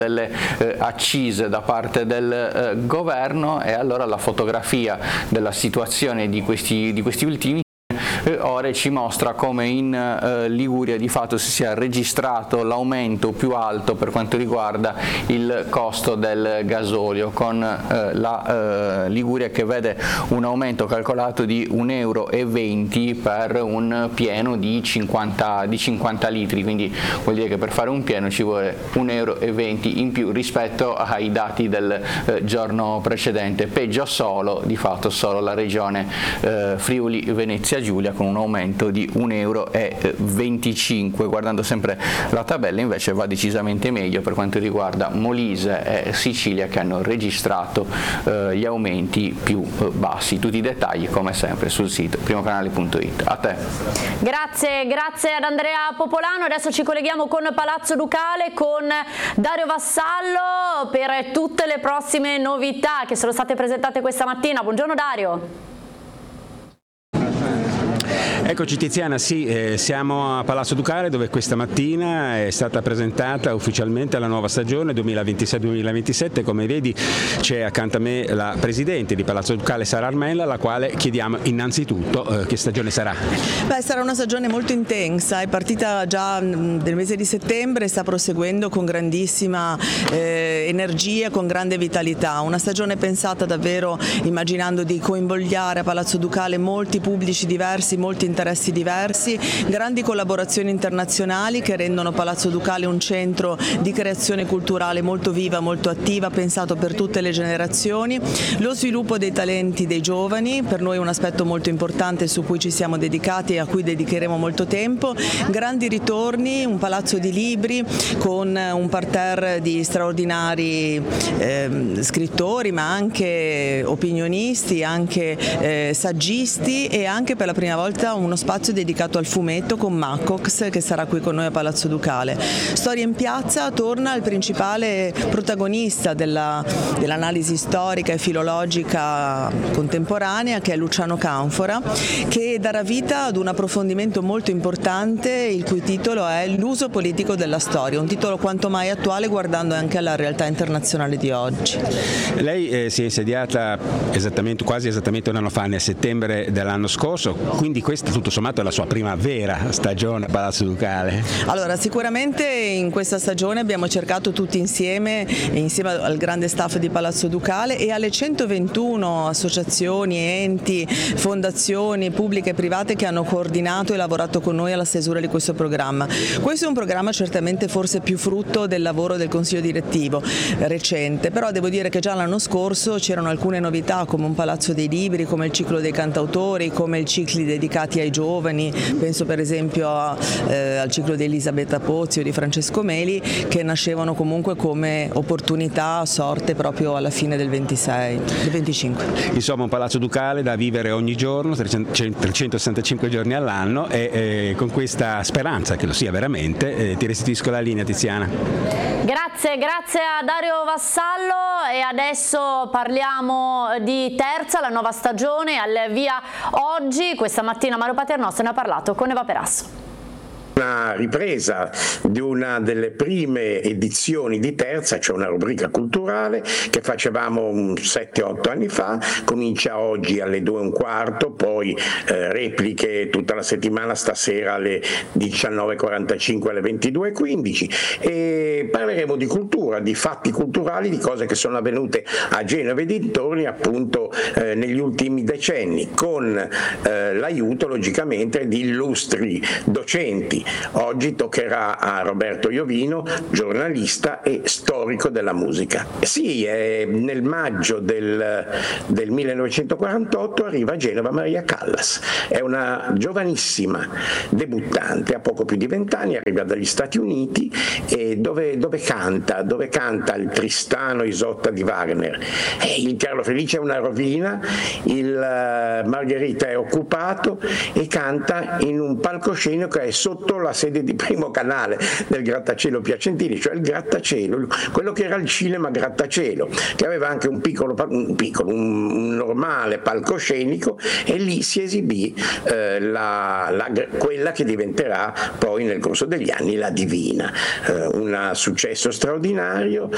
delle accise da parte del governo, e allora la fotografia della situazione di questi ultimi ore ci mostra come in Liguria di fatto si sia registrato l'aumento più alto per quanto riguarda il costo del gasolio, con la Liguria che vede un aumento calcolato di 1,20 euro per un pieno di 50 litri, quindi vuol dire che per fare un pieno ci vuole 1,20 euro in più rispetto ai dati del giorno precedente. Peggio di fatto solo la regione Friuli Venezia Giulia, con un aumento di 1,25 euro. Guardando sempre la tabella invece va decisamente meglio per quanto riguarda Molise e Sicilia, che hanno registrato gli aumenti più bassi. Tutti i dettagli come sempre sul sito primocanale.it. A te. Grazie ad Andrea Popolano. Adesso ci colleghiamo con Palazzo Ducale, con Dario Vassallo per tutte le prossime novità che sono state presentate questa mattina. Buongiorno Dario. Eccoci Tiziana, sì, siamo a Palazzo Ducale, dove questa mattina è stata presentata ufficialmente la nuova stagione 2026-2027. Come vedi c'è accanto a me la presidente di Palazzo Ducale, Sara Armella, alla quale chiediamo innanzitutto che stagione sarà. Sarà una stagione molto intensa, è partita già nel mese di settembre e sta proseguendo con grandissima energia, con grande vitalità. Una stagione pensata davvero immaginando di coinvolgere a Palazzo Ducale molti pubblici diversi, molti interessi diversi, grandi collaborazioni internazionali che rendono Palazzo Ducale un centro di creazione culturale molto viva, molto attiva, pensato per tutte le generazioni, lo sviluppo dei talenti dei giovani, per noi è un aspetto molto importante su cui ci siamo dedicati e a cui dedicheremo molto tempo, grandi ritorni, un palazzo di libri con un parterre di straordinari scrittori, ma anche opinionisti, anche saggisti, e anche per la prima volta uno spazio dedicato al fumetto con Macox, che sarà qui con noi a Palazzo Ducale. Storia in piazza torna il principale protagonista dell'analisi storica e filologica contemporanea, che è Luciano Canfora, che darà vita ad un approfondimento molto importante, il cui titolo è L'uso politico della storia, un titolo quanto mai attuale guardando anche alla realtà internazionale di oggi. Lei si è insediata quasi esattamente un anno fa, nel settembre dell'anno scorso, quindi questa tutto sommato è la sua prima vera stagione a Palazzo Ducale. Allora, sicuramente in questa stagione abbiamo cercato tutti insieme al grande staff di Palazzo Ducale e alle 121 associazioni, enti, fondazioni pubbliche e private che hanno coordinato e lavorato con noi alla stesura di questo programma. Questo è un programma certamente forse più frutto del lavoro del Consiglio direttivo recente, però devo dire che già l'anno scorso c'erano alcune novità, come un palazzo dei libri, come il ciclo dei cantautori, come i cicli dedicati ai giovani, penso per esempio al ciclo di Elisabetta Pozzi o di Francesco Meli, che nascevano comunque come opportunità sorte proprio alla fine del 25. Insomma, un Palazzo Ducale da vivere ogni giorno, 365 giorni all'anno, e con questa speranza che lo sia veramente ti restituisco la linea, Tiziana. Grazie a Dario Vassallo, e adesso parliamo di Terza, la nuova stagione al via oggi. Questa mattina Mario Paternoster ne ha parlato con Eva Perasso. Una ripresa di una delle prime edizioni di Terza, cioè una rubrica culturale che facevamo 7-8 anni fa, comincia oggi alle 2:15, poi repliche tutta la settimana, stasera alle 19:45 alle 22:15, e parleremo di cultura, di fatti culturali, di cose che sono avvenute a Genova e dintorni appunto negli ultimi decenni, con l'aiuto logicamente di illustri docenti. Oggi toccherà a Roberto Iovino, giornalista e storico della musica. Sì, nel maggio del 1948 arriva a Genova Maria Callas, è una giovanissima debuttante, ha poco più di 20 anni, arriva dagli Stati Uniti, e dove canta il Tristano Isotta di Wagner. Il Carlo Felice è una rovina, il Margherita è occupato, e canta in un palcoscenico che è sotto la sede di Primo Canale del Grattacielo Piacentini, cioè il Grattacielo, quello che era il cinema Grattacielo, che aveva anche un normale palcoscenico, e lì si esibì quella che diventerà poi nel corso degli anni la Divina, un successo straordinario,